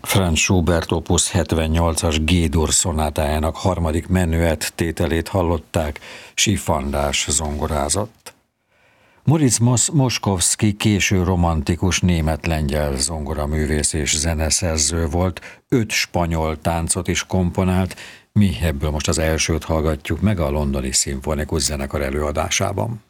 Franz Schubert opus 78-as G-dur szonátájának harmadik menüet tételét hallották, Sif András zongorázott. Moritz Moszkovszky késő romantikus német-lengyel zongoraművész és zeneszerző volt, 5 spanyol táncot is komponált, mi ebből most az elsőt hallgatjuk meg a Londoni Szimfonikus Zenekar előadásában.